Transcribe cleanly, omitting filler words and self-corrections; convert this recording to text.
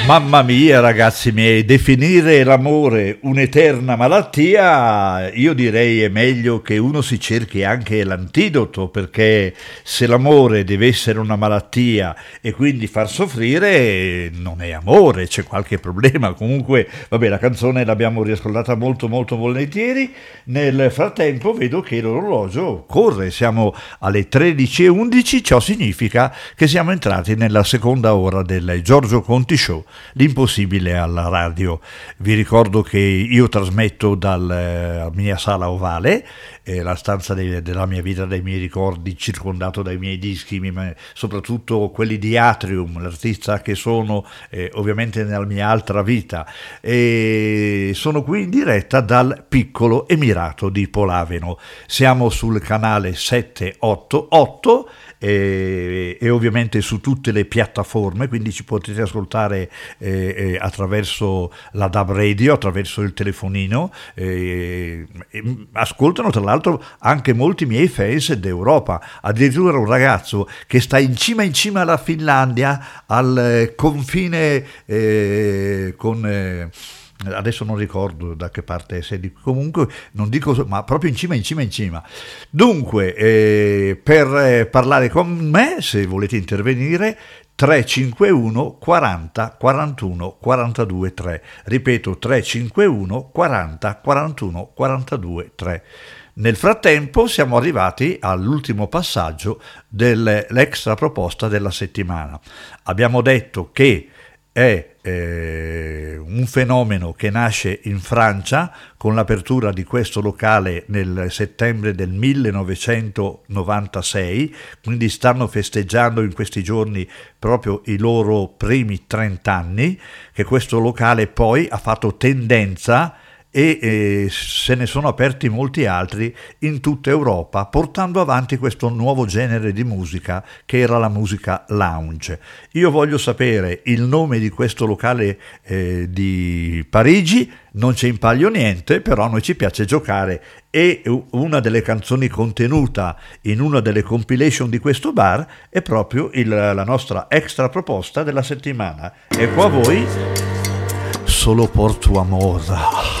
Mamma mia, ragazzi miei, definire l'amore un'eterna malattia, io direi è meglio che uno si cerchi anche l'antidoto, perché se l'amore deve essere una malattia e quindi far soffrire, non è amore, c'è qualche problema. Comunque, vabbè, la canzone l'abbiamo riascoltata molto molto volentieri. Nel frattempo vedo che l'orologio corre, siamo alle 13:11, ciò significa che siamo entrati nella seconda ora del Giorgio Conti Show, l'impossibile alla radio. Vi ricordo che io trasmetto dalla mia sala ovale, la stanza della mia vita, dei miei ricordi, circondato dai miei dischi, soprattutto quelli di Atrium, l'artista che sono ovviamente nella mia altra vita, e sono qui in diretta dal piccolo Emirato di Polaveno. Siamo sul canale 788 e ovviamente su tutte le piattaforme, quindi ci potete ascoltare attraverso la DAB Radio, attraverso il telefonino. Ascoltano tra l'altro anche molti miei fans d'Europa, addirittura un ragazzo che sta in cima alla Finlandia, al confine con... adesso non ricordo da che parte sei, comunque non dico, ma proprio in cima. Dunque, per parlare con me, se volete intervenire, 351 40 41 42 3. Ripeto, 351 40 41 42 3. Nel frattempo siamo arrivati all'ultimo passaggio dell'extra proposta della settimana. Abbiamo detto che è un fenomeno che nasce in Francia con l'apertura di questo locale nel settembre del 1996, quindi stanno festeggiando in questi giorni proprio i loro primi 30 anni, che questo locale poi ha fatto tendenza e se ne sono aperti molti altri in tutta Europa, portando avanti questo nuovo genere di musica che era la musica lounge. Io voglio sapere il nome di questo locale di Parigi, non ci impaglio niente, però a noi ci piace giocare e una delle canzoni contenuta in una delle compilation di questo bar è proprio la nostra extra proposta della settimana. Ecco a voi Solo por tu amor.